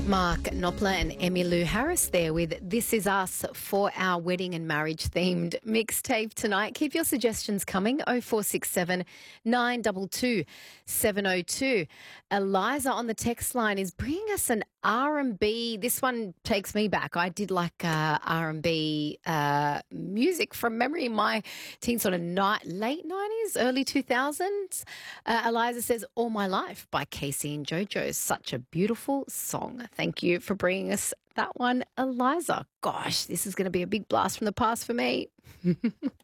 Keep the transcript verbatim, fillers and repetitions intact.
Mark Knopfler and Emmylou Harris there with This Is Us for our wedding and marriage themed mixtape tonight. Keep your suggestions coming, oh four six seven, nine two two, seven oh two. Eliza on the text line is bringing us an R and B. This one takes me back. I did like uh, R and B uh, music from memory in my teen sort of night, late nineties, early two thousands. Uh, Eliza says, All My Life by Casey and JoJo. Such a beautiful song. Thank you for bringing us that one, Eliza. Gosh, this is going to be a big blast from the past for me.